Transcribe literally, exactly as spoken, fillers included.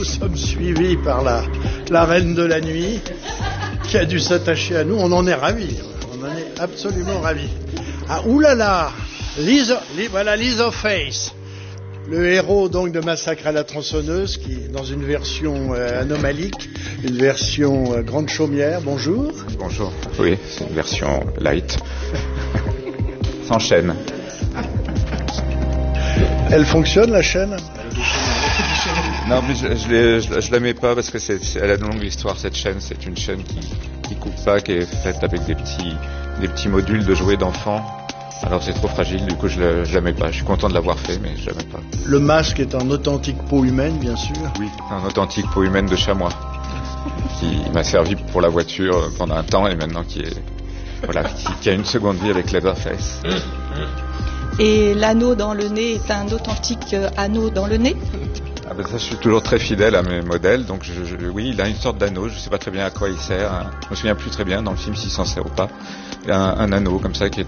sommes suivis par la, la reine de la nuit qui a dû s'attacher à nous. On en est ravis. On en est absolument ravis. Ah, oulala, Liz, li, voilà Leatherface, le héros donc de Massacre à la tronçonneuse, qui dans une version euh, anomalique, une version euh, grande chaumière. Bonjour. Bonjour. Oui, c'est une version light, sans chaîne. Elle fonctionne la chaîne? Non, mais je, je, l'ai, je, je la mets pas parce que c'est, c'est, elle a une longue histoire cette chaîne. C'est une chaîne qui, qui coupe pas, qui est faite avec des petits, des petits modules de jouets d'enfants. Alors c'est trop fragile, du coup je, le, je la mets pas. Je suis content de l'avoir fait, mais je la mets pas. Le masque est en authentique peau humaine, bien sûr. Oui, en authentique peau humaine de chamois, qui m'a servi pour la voiture pendant un temps et maintenant qui est, voilà, qui, qui a une seconde vie avec Leatherface. Et l'anneau dans le nez est un authentique euh, anneau dans le nez? Ah ben ça, je suis toujours très fidèle à mes modèles, donc je, je, oui, il a une sorte d'anneau, je sais pas très bien à quoi il sert, hein. Je me souviens plus très bien dans le film s'il s'en sert ou pas. Il y a un, un anneau comme ça qui est